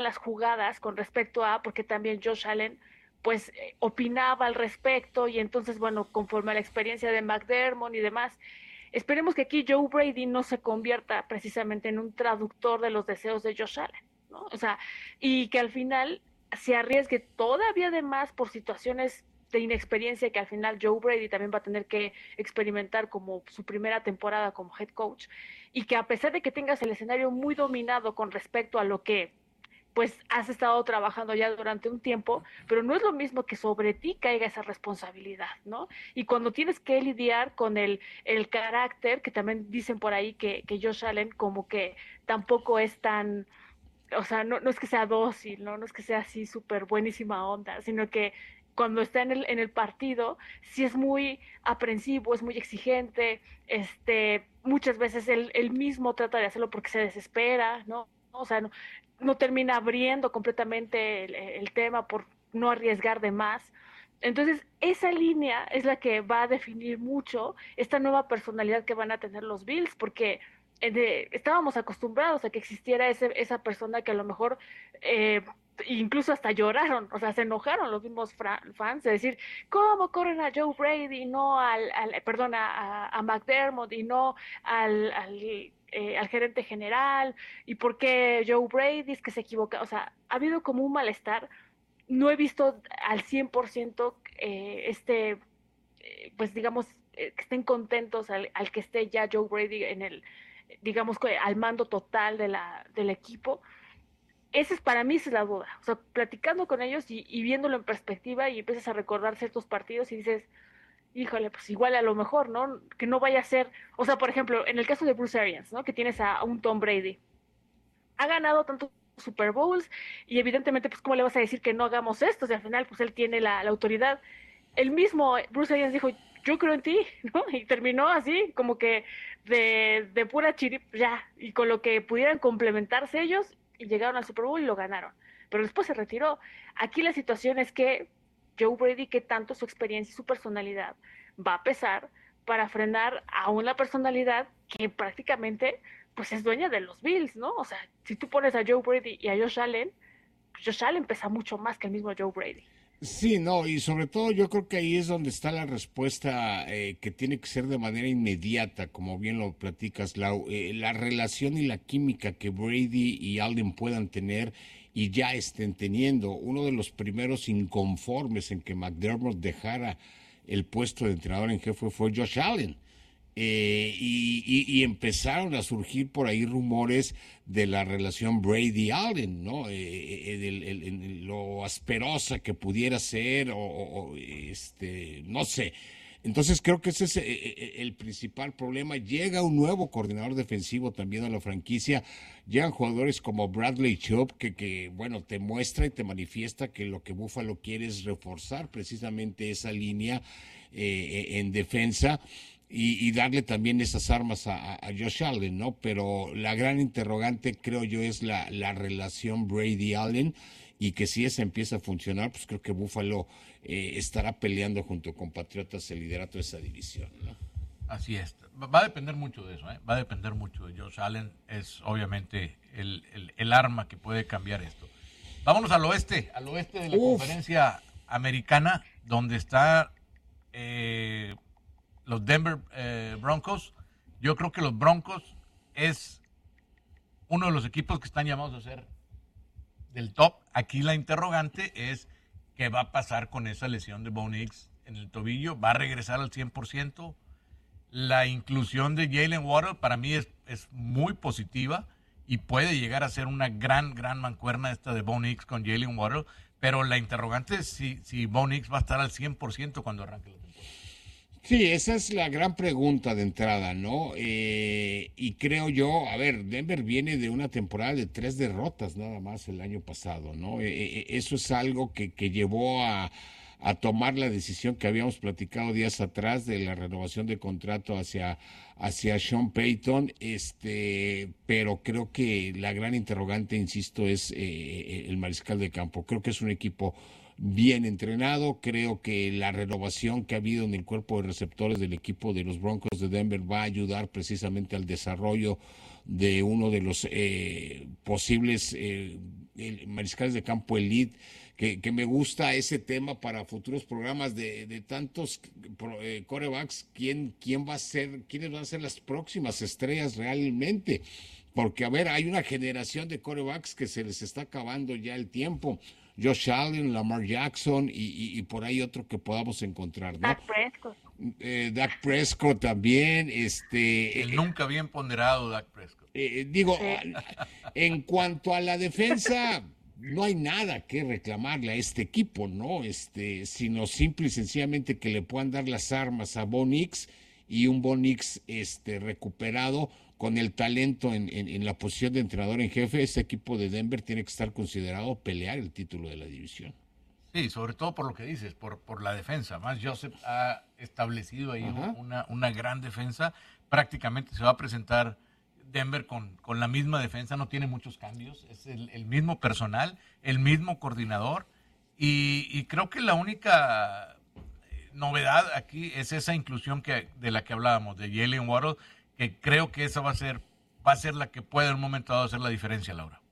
las jugadas con respecto a, porque también Josh Allen pues opinaba al respecto y entonces, bueno, conforme a la experiencia de McDermott y demás, esperemos que aquí Joe Brady no se convierta precisamente en un traductor de los deseos de Josh Allen, ¿no? O sea, y que al final se arriesgue todavía de más por situaciones de inexperiencia que al final Joe Brady también va a tener que experimentar como su primera temporada como head coach y que a pesar de que tengas el escenario muy dominado con respecto a lo que pues has estado trabajando ya durante un tiempo, pero no es lo mismo que sobre ti caiga esa responsabilidad, ¿no? Y cuando tienes que lidiar con el carácter, que también dicen por ahí que Josh Allen como que tampoco es tan, o sea, no es que sea dócil, ¿no? No es que sea así súper buenísima onda, sino que cuando está en el partido, sí es muy aprensivo, es muy exigente, muchas veces él mismo trata de hacerlo porque se desespera, ¿no? O sea, no termina abriendo completamente el tema por no arriesgar de más. Entonces, esa línea es la que va a definir mucho esta nueva personalidad que van a tener los Bills, porque estábamos acostumbrados a que existiera esa persona que a lo mejor eh, incluso hasta lloraron, o sea, se enojaron los mismos fans de decir, ¿cómo corren a Joe Brady y no perdón, a McDermott y no al gerente general? ¿Y por qué Joe Brady es que se equivoca? O sea, ha habido como un malestar. No he visto al 100% pues digamos, que estén contentos al que esté ya Joe Brady digamos, al mando total del equipo. Esa es para mí esa es la duda. O sea, platicando con ellos y viéndolo en perspectiva y empiezas a recordar ciertos partidos y dices, híjole, pues igual a lo mejor, ¿no? Que no vaya a ser, o sea, por ejemplo, en el caso de Bruce Arians, ¿no? Que tienes a un Tom Brady. Ha ganado tantos Super Bowls y evidentemente, pues, ¿cómo le vas a decir que no hagamos esto? Si al final, pues, él tiene la autoridad. El mismo Bruce Arians dijo, yo creo en ti, ¿no? Y terminó así, como que de pura chirip, ya, y con lo que pudieran complementarse ellos, y llegaron al Super Bowl y lo ganaron. Pero después se retiró. Aquí la situación es que Joe Brady, que tanto su experiencia y su personalidad va a pesar para frenar a una personalidad que prácticamente pues es dueña de los Bills, ¿no? O sea, si tú pones a Joe Brady y a Josh Allen, pues Josh Allen pesa mucho más que el mismo Joe Brady. Sí, no, y sobre todo yo creo que ahí es donde está la respuesta que tiene que ser de manera inmediata, como bien lo platicas, Lau. La relación y la química que Brady y Alden puedan tener y ya estén teniendo. Uno de los primeros inconformes en que McDermott dejara el puesto de entrenador en jefe fue Josh Allen. Y empezaron a surgir por ahí rumores de la relación Brady-Allen, ¿no? Lo asperosa que pudiera ser, no sé. Entonces creo que ese es el principal problema. Llega un nuevo coordinador defensivo también a la franquicia. Llegan jugadores como Bradley Chubb bueno, te muestra y te manifiesta que lo que Buffalo quiere es reforzar precisamente esa línea en defensa y darle también esas armas a Josh Allen, ¿no? Pero la gran interrogante, creo yo, es la relación Brady-Allen y que si esa empieza a funcionar, pues creo que Buffalo estará peleando junto con Patriotas el liderato de esa división, ¿no? Así es. Va a depender mucho de eso, ¿eh? Va a depender mucho de Josh Allen. Es obviamente el arma que puede cambiar esto. Vámonos al oeste de la Uf, conferencia americana, donde está los Denver Broncos. Yo creo que los Broncos es uno de los equipos que están llamados a ser del top. Aquí la interrogante es qué va a pasar con esa lesión de Bo Nix en el tobillo. ¿Va a regresar al 100%? La inclusión de Jalen Waddle para mí es muy positiva y puede llegar a ser una gran mancuerna esta de Bo Nix con Jalen Waddle, pero la interrogante es si Bo Nix va a estar al 100% cuando arranque la temporada. sí, esa es la gran pregunta de entrada, ¿no? Y creo yo, a ver, Denver viene de una temporada de 3 derrotas nada más el año pasado, ¿no? Eso es algo que llevó a tomar la decisión que habíamos platicado días atrás de la renovación de contrato hacia Sean Payton, pero creo que la gran interrogante, insisto, es el mariscal de campo. Creo que es un equipo bien entrenado. Creo que la renovación que ha habido en el cuerpo de receptores del equipo de los Broncos de Denver va a ayudar precisamente al desarrollo de uno de los posibles mariscales de campo elite, que me gusta ese tema para futuros programas de tantos quarterbacks, quiénes van a ser las próximas estrellas realmente. Porque, a ver, hay una generación de quarterbacks que se les está acabando ya el tiempo. Josh Allen, Lamar Jackson y por ahí otro que podamos encontrar, ¿no? Dak Prescott. Dak Prescott también, El nunca bien ponderado Dak Prescott. Digo, en cuanto a la defensa, no hay nada que reclamarle a este equipo, ¿no? Sino simple y sencillamente que le puedan dar las armas a Bo Nix, y un Bo Nix recuperado con el talento en la posición de entrenador en jefe. Ese equipo de Denver tiene que estar considerado pelear el título de la división. Sí, sobre todo por lo que dices, por la defensa. Más Joseph ha establecido ahí una gran defensa. Prácticamente se va a presentar Denver con la misma defensa, no tiene muchos cambios. Es el mismo personal, el mismo coordinador. Y creo que la única novedad aquí es esa inclusión de la que hablábamos, de Jalen Waddle, que creo que esa va a ser la que puede en un momento dado hacer la diferencia, Laura.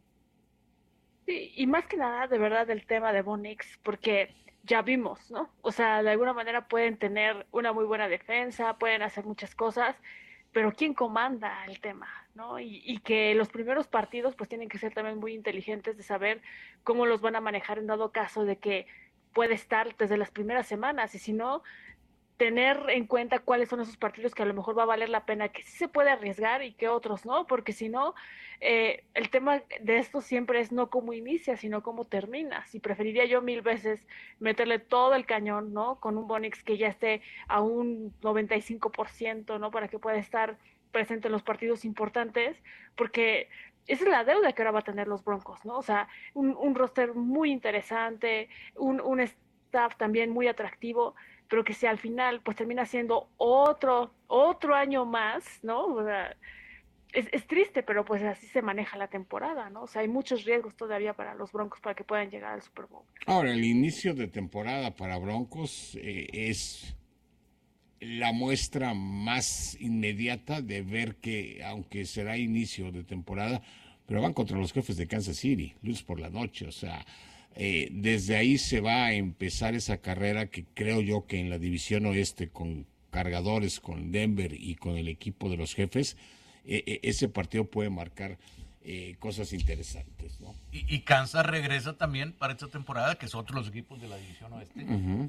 Sí, y más que nada, de verdad, el tema de Bo Nix, porque ya vimos, ¿no? O sea, de alguna manera pueden tener una muy buena defensa, pueden hacer muchas cosas, pero ¿quién comanda el tema, ¿no? Y que los primeros partidos pues tienen que ser también muy inteligentes de saber cómo los van a manejar en dado caso de que puede estar desde las primeras semanas, y si no, tener en cuenta cuáles son esos partidos que a lo mejor va a valer la pena, que sí se puede arriesgar y que otros no, porque si no, el tema de esto siempre es no cómo inicia, sino cómo terminas. Y preferiría yo 1000 veces meterle todo el cañón, ¿no? Con un Bo Nix que ya esté a un 95%, ¿no? Para que pueda estar presente en los partidos importantes, porque esa es la deuda que ahora va a tener los Broncos, ¿no? O sea, un roster muy interesante, un staff también muy atractivo, pero que si al final pues termina siendo otro año más, ¿no? O sea, es triste, pero pues así se maneja la temporada, ¿no? O sea, hay muchos riesgos todavía para los Broncos para que puedan llegar al Super Bowl. Ahora, el inicio de temporada para Broncos es la muestra más inmediata de ver que, aunque será inicio de temporada, pero van contra los Jefes de Kansas City, lunes por la noche. O sea, desde ahí se va a empezar esa carrera que creo yo que en la división oeste, con Cargadores, con Denver y con el equipo de los Jefes, ese partido puede marcar cosas interesantes, ¿no? Y Kansas regresa también para esta temporada, que son otros los equipos de la división oeste,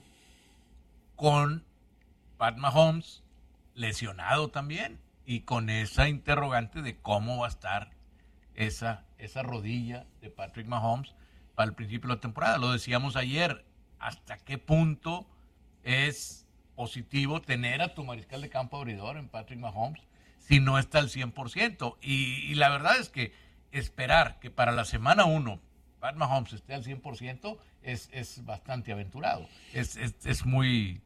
con Pat Mahomes lesionado también, y con esa interrogante de cómo va a estar esa rodilla de Patrick Mahomes para el principio de la temporada. Lo decíamos ayer, hasta qué punto es positivo tener a tu mariscal de campo abridor en Patrick Mahomes si no está al 100%. Y la verdad es que esperar que para la semana 1 Pat Mahomes esté al 100% es bastante aventurado. Es muy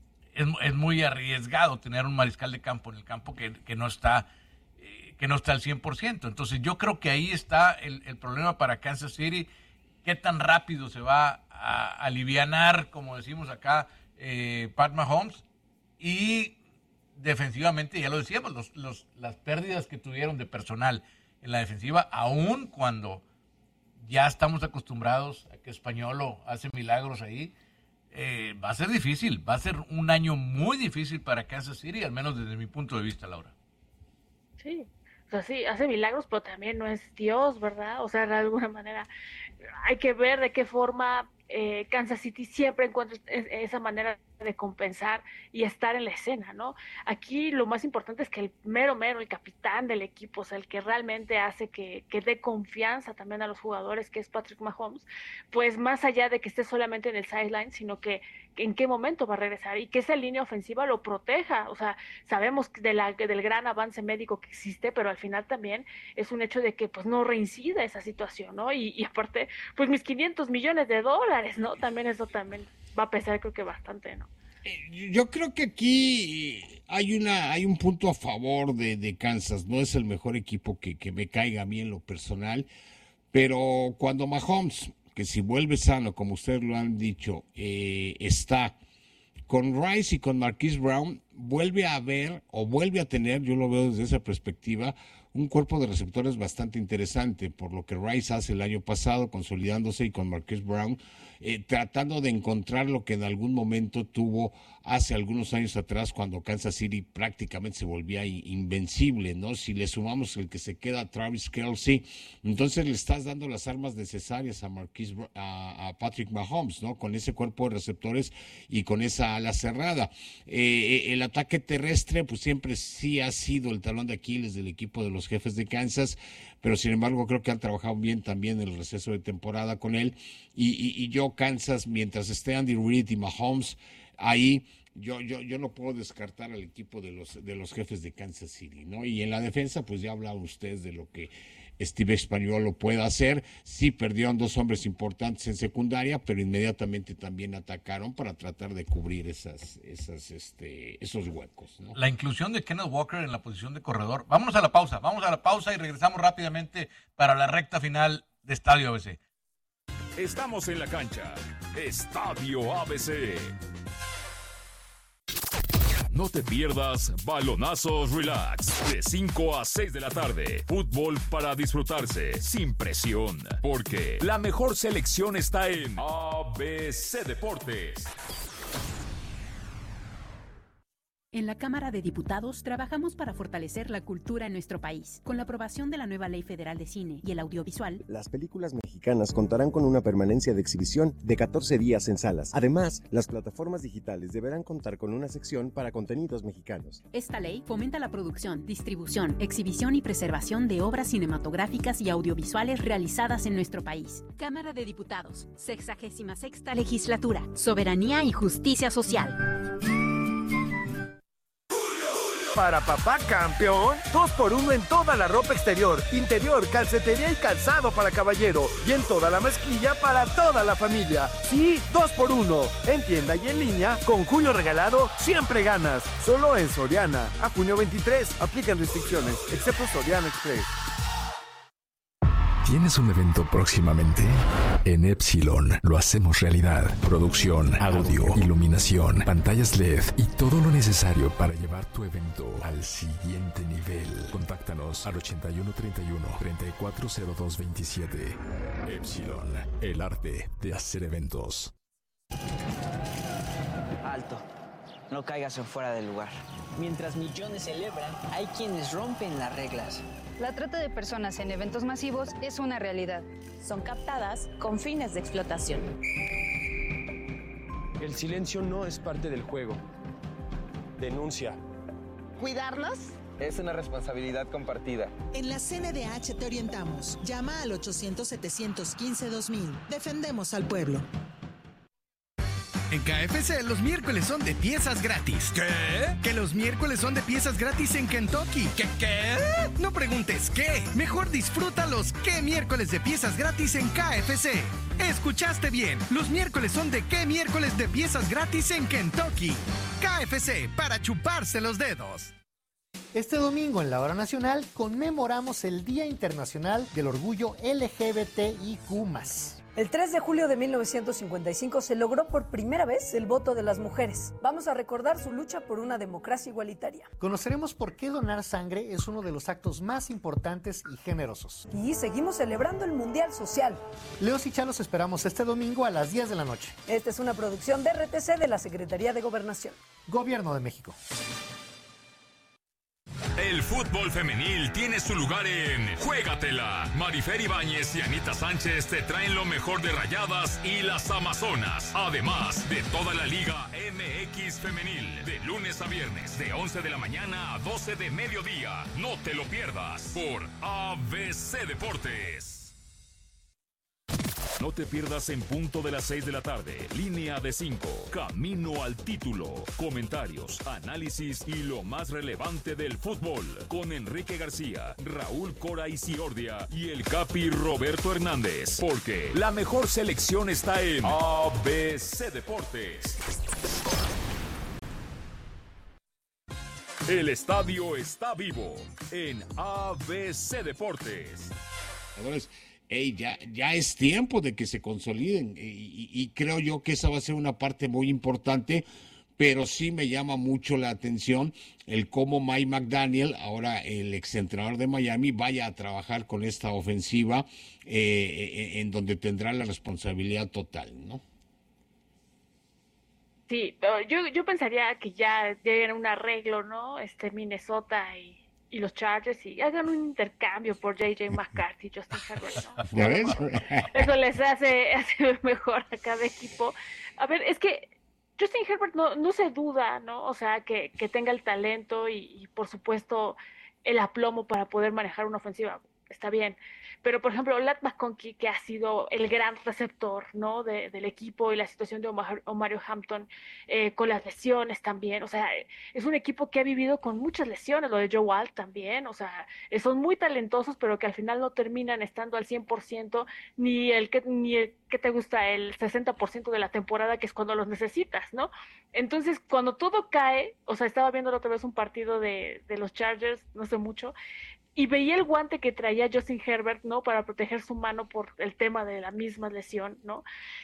arriesgado tener un mariscal de campo en el campo que no está al 100%. Entonces yo creo que ahí está el problema para Kansas City. Qué tan rápido se va a alivianar, como decimos acá, Pat Mahomes. Y defensivamente, ya lo decíamos, las pérdidas que tuvieron de personal en la defensiva, aun cuando ya estamos acostumbrados a que Españolo hace milagros ahí, va a ser difícil, va a ser un año muy difícil para Kansas City, al menos desde mi punto de vista, Laura. Sí, o sea, sí, hace milagros, pero también no es Dios, ¿verdad? O sea, de alguna manera hay que ver de qué forma Kansas City siempre encuentra esa manera de compensar y estar en la escena, ¿no? Aquí lo más importante es que el mero, el capitán del equipo, o sea, el que realmente hace que dé confianza también a los jugadores, que es Patrick Mahomes, pues más allá de que esté solamente en el sideline, sino que en qué momento va a regresar y que esa línea ofensiva lo proteja. O sea, sabemos del gran avance médico que existe, pero al final también es un hecho de que pues no reincida esa situación, ¿no? Y aparte, pues mis $500 millones, ¿no? También eso también va a pesar, creo que bastante, ¿no? Yo creo que aquí hay un punto a favor de Kansas. No es el mejor equipo que me caiga a mí en lo personal, pero cuando Mahomes, que si vuelve sano, como ustedes lo han dicho, está con Rice y con Marquise Brown, vuelve a ver o vuelve a tener, yo lo veo desde esa perspectiva, un cuerpo de receptores bastante interesante, por lo que Rice hace el año pasado, consolidándose, y con Marquise Brown, tratando de encontrar lo que en algún momento tuvo hace algunos años atrás, cuando Kansas City prácticamente se volvía invencible, ¿no? Si le sumamos el que se queda a Travis Kelce, entonces le estás dando las armas necesarias a Patrick Mahomes, ¿no? Con ese cuerpo de receptores y con esa ala cerrada. El ataque terrestre, pues siempre sí ha sido el talón de Aquiles del equipo de los Jefes de Kansas, pero sin embargo creo que han trabajado bien también en el receso de temporada con él, y yo Kansas, mientras esté Andy Reid y Mahomes ahí, yo no puedo descartar al equipo de los Jefes de Kansas City, ¿no? Y en la defensa, pues ya hablaban ustedes de lo que Steve Spagnuolo puede hacer. Sí perdieron 2 hombres importantes en secundaria, pero inmediatamente también atacaron para tratar de cubrir esos huecos, ¿no? La inclusión de Kenneth Walker en la posición de corredor. Vamos a la pausa y regresamos rápidamente para la recta final de Estadio ABC. Estamos en la cancha. Estadio ABC. No te pierdas Balonazos Relax, de 5 a 6 de la tarde. Fútbol para disfrutarse, sin presión. Porque la mejor selección está en ABC Deportes. En la Cámara de Diputados trabajamos para fortalecer la cultura en nuestro país. Con la aprobación de la nueva Ley Federal de Cine y el Audiovisual, las películas mexicanas contarán con una permanencia de exhibición de 14 días en salas. Además, las plataformas digitales deberán contar con una sección para contenidos mexicanos. Esta ley fomenta la producción, distribución, exhibición y preservación de obras cinematográficas y audiovisuales realizadas en nuestro país. Cámara de Diputados, 66ª Legislatura, Soberanía y Justicia Social. Para papá campeón, 2x1 en toda la ropa exterior, interior, calcetería y calzado para caballero. Y en toda la mezclilla para toda la familia. Sí, 2x1. En tienda y en línea, con Julio Regalado, siempre ganas. Solo en Soriana. A junio 23, aplican restricciones, excepto Soriana Express. ¿Tienes un evento próximamente? En Epsilon lo hacemos realidad. Producción, audio, iluminación, pantallas LED y todo lo necesario para llevar tu evento al siguiente nivel. Contáctanos al 8131-340227. Epsilon, el arte de hacer eventos. Alto. No caigas en fuera del lugar. Mientras millones celebran, hay quienes rompen las reglas. La trata de personas en eventos masivos es una realidad. Son captadas con fines de explotación. El silencio no es parte del juego. Denuncia. ¿Cuidarlos? Es una responsabilidad compartida. En la CNDH te orientamos. Llama al 800-715-2000. Defendemos al pueblo. En KFC los miércoles son de piezas gratis. ¿Qué? Que los miércoles son de piezas gratis en Kentucky. ¿Qué? No preguntes qué. Mejor disfruta los qué miércoles de piezas gratis en KFC. Escuchaste bien. Los miércoles son de qué miércoles de piezas gratis en Kentucky. KFC, para chuparse los dedos. Este domingo en la Hora Nacional conmemoramos el Día Internacional del Orgullo LGBTIQ+. El 3 de julio de 1955 se logró por primera vez el voto de las mujeres. Vamos a recordar su lucha por una democracia igualitaria. Conoceremos por qué donar sangre es uno de los actos más importantes y generosos. Y seguimos celebrando el Mundial Social. Leos y Chalos esperamos este domingo a las 10 de la noche. Esta es una producción de RTC de la Secretaría de Gobernación. Gobierno de México. El fútbol femenil tiene su lugar en Juégatela. Marifer Ibáñez y Anita Sánchez te traen lo mejor de Rayadas y las Amazonas. Además de toda la Liga MX femenil. De lunes a viernes, de 11 de la mañana a 12 de mediodía. No te lo pierdas por ABC Deportes. No te pierdas en punto de las 6 de la tarde. Línea de 5. Camino al título. Comentarios, análisis y lo más relevante del fútbol. Con Enrique García, Raúl Cora y Ciordia y el Capi Roberto Hernández. Porque la mejor selección está en ABC Deportes. El estadio está vivo en ABC Deportes. Ya es tiempo de que se consoliden y creo yo que esa va a ser una parte muy importante, pero sí me llama mucho la atención el cómo Mike McDaniel, ahora el exentrenador de Miami, vaya a trabajar con esta ofensiva en donde tendrá la responsabilidad total, ¿no? Sí, pero yo pensaría que ya lleguen a un arreglo, ¿no? Minnesota y los Chargers y hagan un intercambio por J.J. McCarthy, Justin Herbert, ¿no? ¿Ya ves? Eso les hace mejor a cada equipo. A ver, es que Justin Herbert no se duda, ¿no? O sea, que tenga el talento y por supuesto el aplomo para poder manejar una ofensiva. Está bien. Pero, por ejemplo, Ladd McConkey, que ha sido el gran receptor, ¿no? del equipo y la situación de Omar Hampton, con las lesiones también. O sea, es un equipo que ha vivido con muchas lesiones, lo de Joe Alt también. O sea, son muy talentosos, pero que al final no terminan estando al 100%, ni el que te gusta, el 60% de la temporada, que es cuando los necesitas, ¿no? Entonces, cuando todo cae, o sea, estaba viendo la otra vez un partido de los Chargers, no sé mucho, y veía el guante que traía Justin Herbert, ¿no? Para proteger su mano por el tema de la misma lesión, ¿no?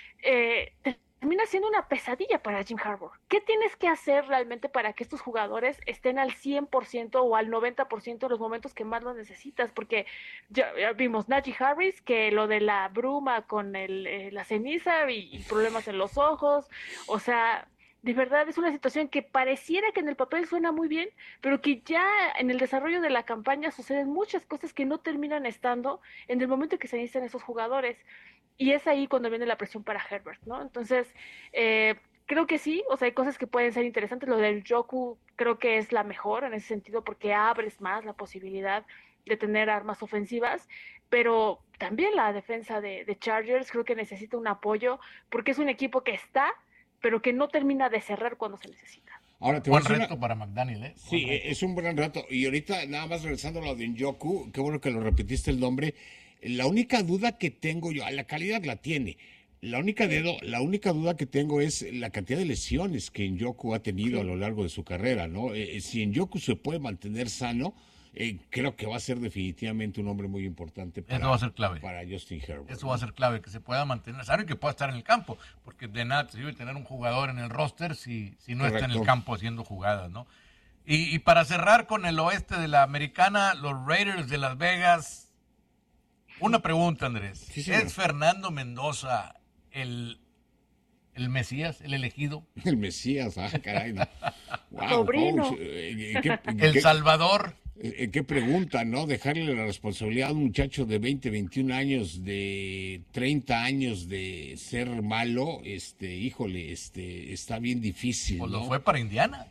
Termina siendo una pesadilla para Jim Harbaugh. ¿Qué tienes que hacer realmente para que estos jugadores estén al 100% o al 90% en los momentos que más los necesitas? Porque ya vimos Najee Harris, que lo de la bruma con la ceniza y problemas en los ojos, o sea... De verdad es una situación que pareciera que en el papel suena muy bien, pero que ya en el desarrollo de la campaña suceden muchas cosas que no terminan estando en el momento en que se necesitan esos jugadores. Y es ahí cuando viene la presión para Herbert, ¿no? Entonces, creo que sí, o sea, hay cosas que pueden ser interesantes. Lo del Njoku creo que es la mejor en ese sentido porque abres más la posibilidad de tener armas ofensivas, pero también la defensa de Chargers creo que necesita un apoyo porque es un equipo que está, pero que no termina de cerrar cuando se necesita. Ahora te buen reto para McDaniel, ¿eh? Sí, es un buen reto. Y ahorita, nada más regresando a lo de Njoku, qué bueno que lo repetiste el nombre. La única duda que tengo yo, la calidad la tiene. La única duda que tengo es la cantidad de lesiones que Njoku ha tenido a lo largo de su carrera, ¿no? Si Njoku se puede mantener sano, creo que va a ser definitivamente un hombre muy importante eso va a ser clave para Justin Herbert. Eso va a ser clave, que se pueda mantener sano y que pueda estar en el campo, porque de nada te sirve tener un jugador en el roster si no está en el campo haciendo jugadas, ¿no? Y para cerrar con el oeste de la americana, los Raiders de Las Vegas, una pregunta, Andrés. Sí, ¿Es Fernando Mendoza el Mesías, el elegido? El Mesías, caray. No. Wow, sobrino. Coach, el Salvador. Qué pregunta, ¿no? Dejarle la responsabilidad a un muchacho de 20, 21 años, de 30 años de ser malo, híjole, está bien difícil, Pues ¿no? lo fue para Indiana.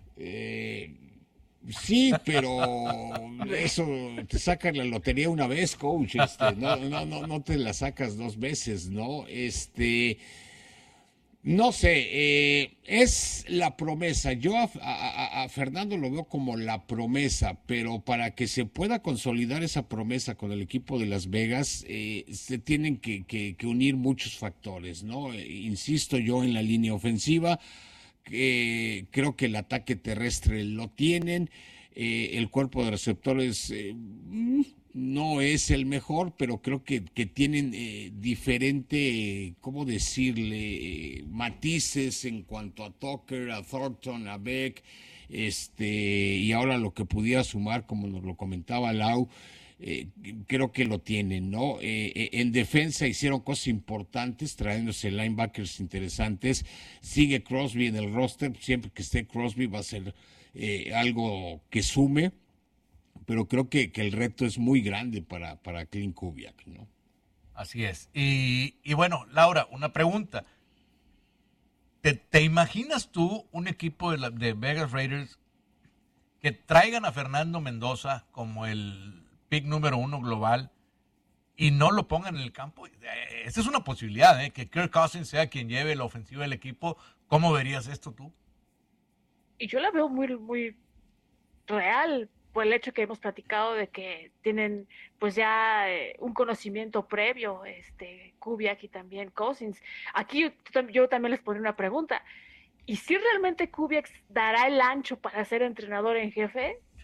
Sí, pero eso te sacan la lotería una vez, coach, no te la sacas dos veces, ¿no? No sé, es la promesa. Yo a Fernando lo veo como la promesa, pero para que se pueda consolidar esa promesa con el equipo de Las Vegas, se tienen que unir muchos factores, ¿no? Insisto yo en la línea ofensiva, creo que el ataque terrestre lo tienen, el cuerpo de receptores no es el mejor, pero creo que tienen diferente, ¿cómo decirle? Matices en cuanto a Tucker, a Thornton, a Beck, y ahora lo que pudiera sumar, como nos lo comentaba Lau, creo que lo tienen, ¿no? En defensa hicieron cosas importantes, trayéndose linebackers interesantes. Sigue Crosby en el roster, siempre que esté Crosby va a ser algo que sume, pero creo que el reto es muy grande para Clint Kubiak, ¿no? Así es. Y bueno, Laura, una pregunta. ¿Te imaginas tú un equipo de Vegas Raiders que traigan a Fernando Mendoza como el pick número 1 global y no lo pongan en el campo? Esa es una posibilidad, que Kirk Cousins sea quien lleve la ofensiva del equipo. ¿Cómo verías esto tú? Y yo la veo muy, muy real, por el hecho que hemos platicado de que tienen pues ya un conocimiento previo, Kubiak y también Cousins. Aquí yo también les ponía una pregunta. ¿Y si realmente Kubiak dará el ancho para ser entrenador en jefe?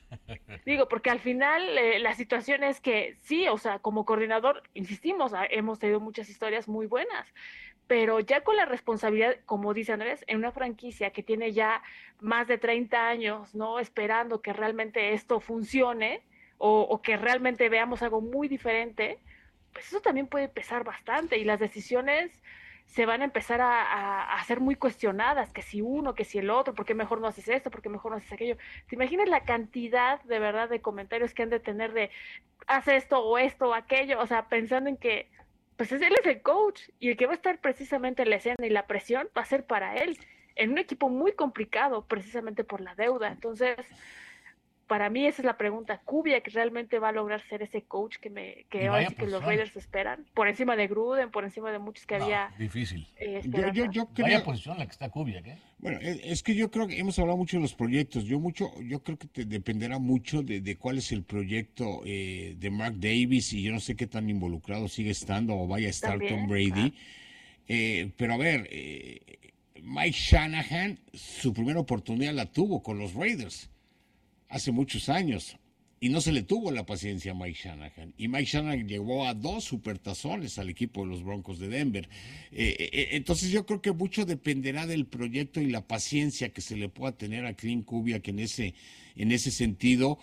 Digo, porque al final la situación es que sí, o sea, como coordinador, insistimos, hemos tenido muchas historias muy buenas, pero ya con la responsabilidad, como dice Andrés, en una franquicia que tiene ya más de 30 años, ¿no? Esperando que realmente esto funcione o que realmente veamos algo muy diferente, pues eso también puede pesar bastante y las decisiones se van a empezar a ser muy cuestionadas, que si uno, que si el otro, ¿por qué mejor no haces esto? ¿Por qué mejor no haces aquello? ¿Te imaginas la cantidad de verdad de comentarios que han de tener de haz esto o aquello? O sea, pensando en que pues él es el coach y el que va a estar precisamente en la escena y la presión va a ser para él, en un equipo muy complicado precisamente por la deuda. Entonces, para mí esa es la pregunta. ¿Kubiak realmente va a lograr ser ese coach que ahora sí que los Raiders esperan? Por encima de Gruden, por encima de muchos que había... Difícil. Yo creo... Vaya posición la que está Kubiak, ¿eh? Bueno, es que yo creo que hemos hablado mucho de los proyectos. Yo creo que dependerá mucho de cuál es el proyecto de Mark Davis y yo no sé qué tan involucrado sigue estando o vaya a estar también, Tom Brady. Pero a ver, Mike Shanahan, su primera oportunidad la tuvo con los Raiders hace muchos años y no se le tuvo la paciencia a Mike Shanahan y Mike Shanahan llevó a 2 supertazones al equipo de los Broncos de Denver. Entonces yo creo que mucho dependerá del proyecto y la paciencia que se le pueda tener a Clint Kubiak en ese sentido,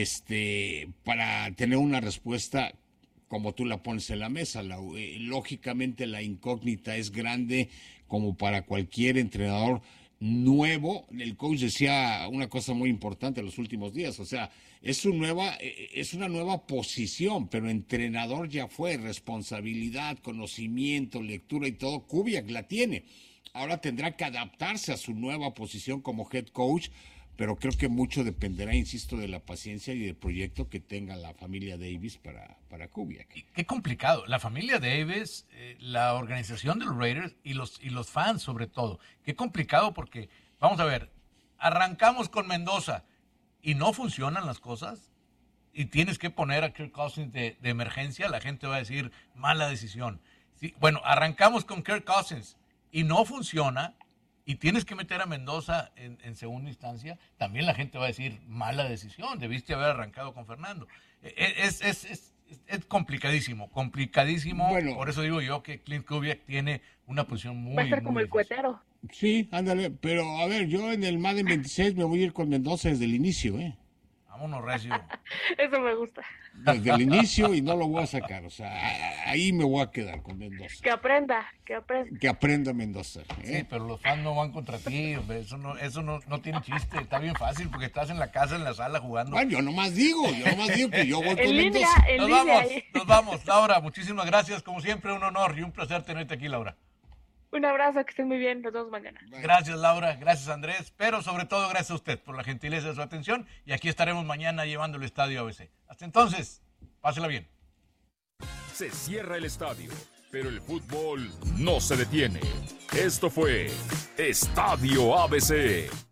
para tener una respuesta como tú la pones en la mesa. Lógicamente la incógnita es grande como para cualquier entrenador nuevo. El coach decía una cosa muy importante en los últimos días, o sea, es una nueva posición, pero entrenador ya fue, responsabilidad, conocimiento, lectura y todo, Kubiak la tiene. Ahora tendrá que adaptarse a su nueva posición como head coach, pero creo que mucho dependerá, insisto, de la paciencia y del proyecto que tenga la familia Davis para Kubiak. Qué complicado. La familia Davis, la organización de los Raiders y los fans sobre todo. Qué complicado porque, vamos a ver, arrancamos con Mendoza y no funcionan las cosas y tienes que poner a Kirk Cousins de emergencia, la gente va a decir mala decisión. Sí, bueno, arrancamos con Kirk Cousins y no funciona y tienes que meter a Mendoza en segunda instancia, también la gente va a decir mala decisión, debiste haber arrancado con Fernando. Es complicadísimo. Bueno, por eso digo yo que Clint Kubiak tiene una posición muy va a ser como el difícil. cuetero. Sí, ándale, pero a ver, yo en el Madden 26 me voy a ir con Mendoza desde el inicio, Vámonos, recio. Eso me gusta. Desde el inicio y no lo voy a sacar, o sea, ahí me voy a quedar con Mendoza. Que aprenda. Que aprenda Mendoza. Sí, pero los fans no van contra ti, hombre. Eso no tiene chiste, está bien fácil porque estás en la casa, en la sala jugando. Bueno, yo nomás digo que yo voy con línea, Mendoza. Nos vamos, Laura, muchísimas gracias, como siempre un honor y un placer tenerte aquí, Laura. Un abrazo, que estén muy bien, nos vemos mañana. Gracias, Laura, gracias, Andrés, pero sobre todo gracias a usted por la gentileza de su atención y aquí estaremos mañana llevando el Estadio ABC. Hasta entonces, pásela bien. Se cierra el estadio, pero el fútbol no se detiene. Esto fue Estadio ABC.